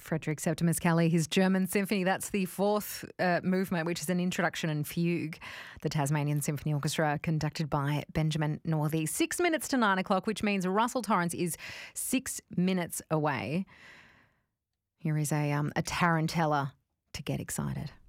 Frederick Septimus Kelly, his German symphony. That's the fourth movement, which is an introduction and fugue. The Tasmanian Symphony Orchestra, conducted by Benjamin Northey. 6 minutes to 9 o'clock, which means Russell Torrens is 6 minutes away. Here is a tarantella to get excited.